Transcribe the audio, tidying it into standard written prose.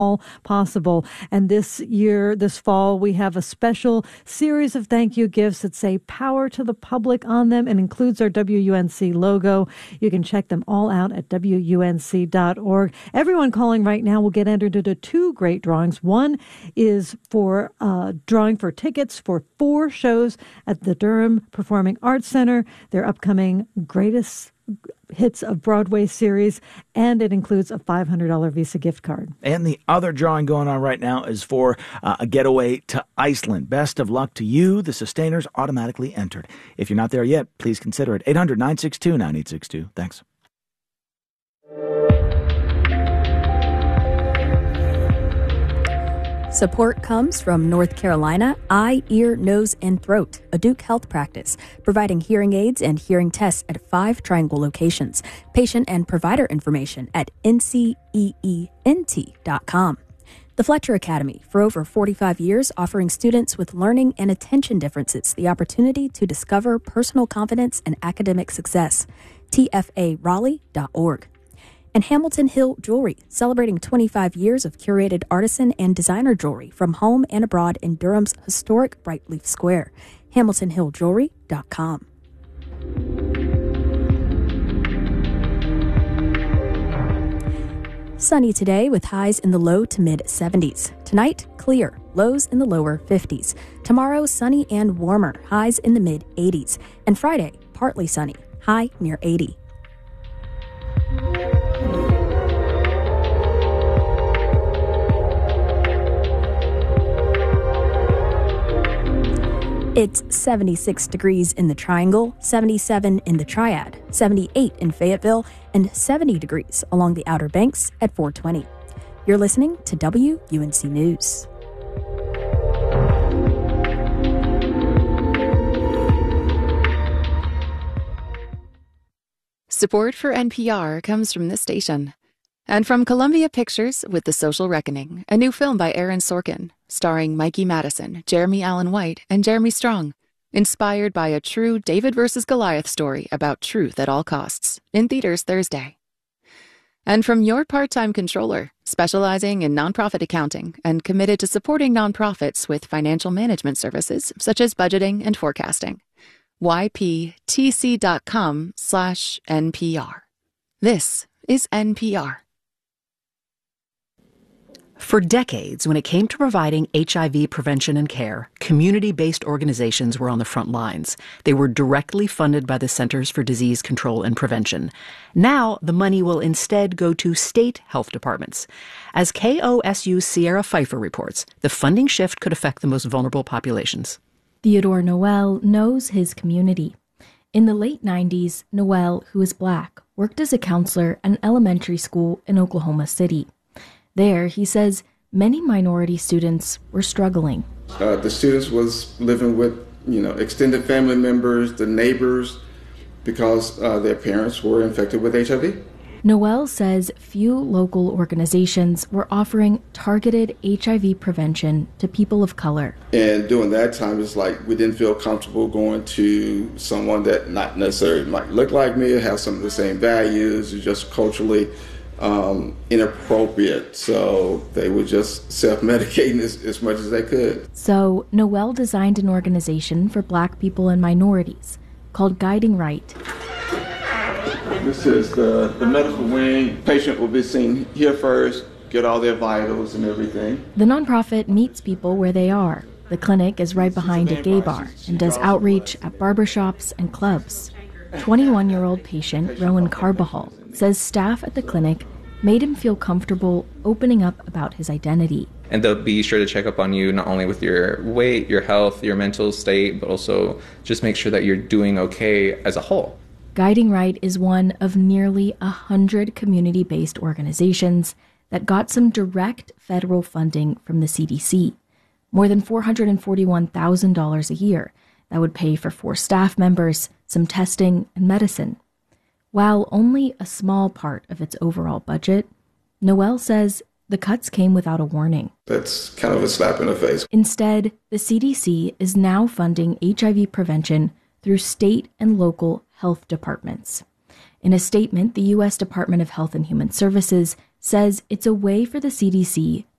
all possible. And this fall, we have a special series of thank you gifts that say power to the public on them and includes our WUNC logo. You can check them all out at WUNC.org. Everyone calling right now will get entered into two great drawings. One is for drawing for tickets for 4 shows at the Durham Performing Arts Center, their upcoming Greatest Hits of Broadway series, and it includes a $500 Visa gift card. And the other drawing going on right now is for a getaway to Iceland. Best of luck to you. The Sustainers automatically entered. If you're not there yet, please consider it. 800-962-9862. Thanks. Support comes from North Carolina Eye, Ear, Nose, and Throat, a Duke Health practice, providing hearing aids and hearing tests at 5 Triangle locations. Patient and provider information at nceent.com. The Fletcher Academy, for over 45 years, offering students with learning and attention differences the opportunity to discover personal confidence and academic success. tfaraleigh.org. And Hamilton Hill Jewelry, celebrating 25 years of curated artisan and designer jewelry from home and abroad in Durham's historic Brightleaf Square. HamiltonHillJewelry.com. Sunny today with highs in the low to mid 70s. Tonight, clear, lows in the lower 50s. Tomorrow, sunny and warmer, highs in the mid 80s. And Friday, partly sunny, high near 80. It's 76 degrees in the Triangle, 77 in the Triad, 78 in Fayetteville, and 70 degrees along the Outer Banks at 420. You're listening to WUNC News. Support for NPR comes from this station. And from Columbia Pictures with The Social Reckoning, a new film by Aaron Sorkin, starring Mikey Madison, Jeremy Allen White, and Jeremy Strong, inspired by a true David versus Goliath story about truth at all costs, in theaters Thursday. And from Your Part-Time Controller, specializing in nonprofit accounting and committed to supporting nonprofits with financial management services such as budgeting and forecasting. yptc.com/NPR. This is NPR. For decades, when it came to providing HIV prevention and care, community-based organizations were on the front lines. They were directly funded by the Centers for Disease Control and Prevention. Now, the money will instead go to state health departments. As KOSU's Sierra Pfeiffer reports, the funding shift could affect the most vulnerable populations. Theodore Noel knows his community. In the late 90s, Noel, who is Black, worked as a counselor at an elementary school in Oklahoma City. There, he says, many minority students were struggling. The students was living with, extended family members, the neighbors, because their parents were infected with HIV. Noel says few local organizations were offering targeted HIV prevention to people of color. And during that time, it's like we didn't feel comfortable going to someone that not necessarily might look like me or have some of the same values, or just culturally inappropriate. So they were just self-medicating as much as they could. So Noel designed an organization for Black people and minorities called Guiding Right. This is the medical wing. Patient will be seen here first, get all their vitals and everything. The nonprofit meets people where they are. The clinic is right behind a gay bar and does outreach at barbershops and clubs. 21-year-old patient Rowan Carbajal says staff at the clinic made him feel comfortable opening up about his identity. And they'll be sure to check up on you not only with your weight, your health, your mental state, but also just make sure that you're doing okay as a whole. Guiding Right is one of nearly 100 community-based organizations that got some direct federal funding from the CDC, more than $441,000 a year that would pay for 4 staff members, some testing, and medicine. While only a small part of its overall budget, Noel says the cuts came without a warning. That's kind of a slap in the face. Instead, the CDC is now funding HIV prevention through state and local health departments. In a statement, the U.S. Department of Health and Human Services says it's a way for the CDC